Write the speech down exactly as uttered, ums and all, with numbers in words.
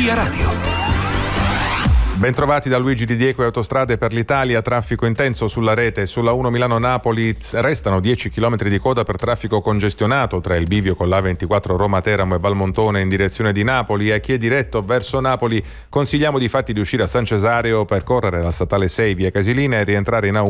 Via Radio. Bentrovati da Luigi Di Diego e Autostrade per l'Italia. Traffico intenso sulla rete. Sulla uno Milano-Napoli restano dieci chilometri di coda per traffico congestionato tra il bivio con l'A ventiquattro Roma-Teramo e Valmontone in direzione di Napoli. A chi è diretto verso Napoli consigliamo di fatti di uscire a San Cesareo, percorrere la statale sei via Casilina e rientrare in A uno